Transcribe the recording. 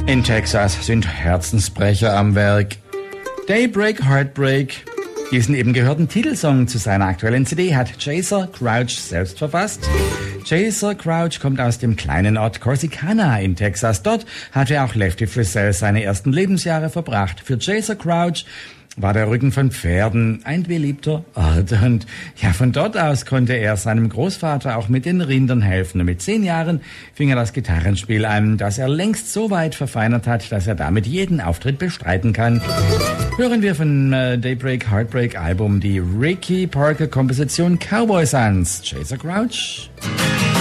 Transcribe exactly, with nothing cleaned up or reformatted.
In Texas sind Herzensbrecher am Werk. Daybreak, Heartbreak. Diesen eben gehörten Titelsong zu seiner aktuellen C D hat Chaser Crouch selbst verfasst. Chaser Crouch kommt aus dem kleinen Ort Corsicana in Texas. Dort hatte auch Lefty Frizzell seine ersten Lebensjahre verbracht. Für Chaser Crouch war der Rücken von Pferden ein beliebter Ort. Und ja, von dort aus konnte er seinem Großvater auch mit den Rindern helfen. Und mit zehn Jahren fing er das Gitarrenspiel an, das er längst so weit verfeinert hat, dass er damit jeden Auftritt bestreiten kann. Hören wir von äh, Daybreak Heartbreak Album die Ricky Parker Komposition Cowboy Sons, Chaser Crouch.